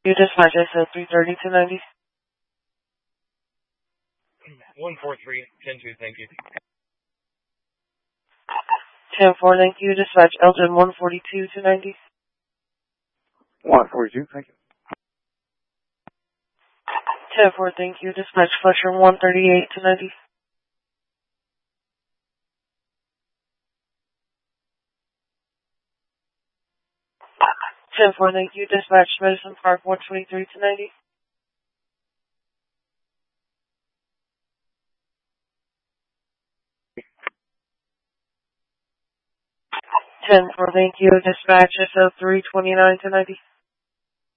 You dispatch SO 330 to 90. 143, 10-2, thank you. 10-4, thank you. Dispatch Elgin 142 to 90. 142, thank you. 10-4, thank you. Dispatch Fletcher 138 to 90. 10-4, thank you. Dispatch Medicine Park 123 to 90. 10-4, thank you. Dispatch SO 329 to 90.